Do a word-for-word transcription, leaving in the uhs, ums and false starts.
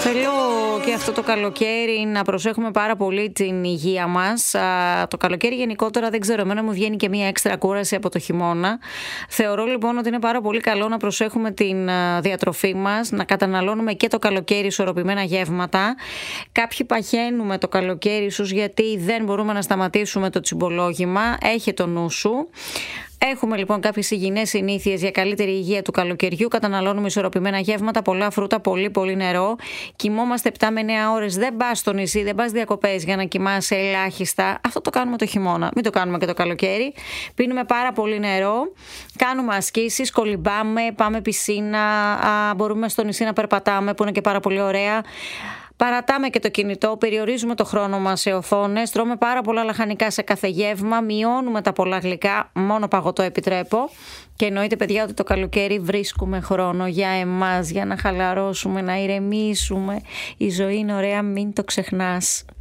Θέλω και αυτό το καλοκαίρι να προσέχουμε πάρα πολύ την υγεία μας. Το καλοκαίρι γενικότερα, δεν ξέρω, εμένα μου βγαίνει και μία έξτρα κούραση από το χειμώνα. Θεωρώ λοιπόν ότι είναι πάρα πολύ καλό να προσέχουμε την διατροφή μας, να καταναλώνουμε και το καλοκαίρι ισορροπημένα γεύματα. Κάποιοι παχαίνουμε το καλοκαίρι ίσως γιατί δεν μπορούμε να σταματήσουμε το τσιμπολόγημα. Έχε το νου σου. Έχουμε λοιπόν κάποιες υγιεινές συνήθειες για καλύτερη υγεία του καλοκαιριού. Καταναλώνουμε ισορροπημένα γεύματα, πολλά φρούτα, πολύ πολύ νερό. Κοιμόμαστε επτά με εννέα ώρες. Δεν πας στο νησί, δεν πας διακοπές για να κοιμάσαι ελάχιστα. Αυτό το κάνουμε το χειμώνα. Μην το κάνουμε και το καλοκαίρι. Πίνουμε πάρα πολύ νερό. Κάνουμε ασκήσεις, κολυμπάμε, πάμε πισίνα. Α, μπορούμε στο νησί να περπατάμε, που είναι και πάρα πολύ ωραία. Παρατάμε και το κινητό, περιορίζουμε το χρόνο μας σε οθόνες, τρώμε πάρα πολλά λαχανικά σε κάθε γεύμα, μειώνουμε τα πολλά γλυκά, μόνο παγωτό επιτρέπω. Και εννοείται, παιδιά, ότι το καλοκαίρι βρίσκουμε χρόνο για εμάς, για να χαλαρώσουμε, να ηρεμήσουμε. Η ζωή είναι ωραία, μην το ξεχνάς.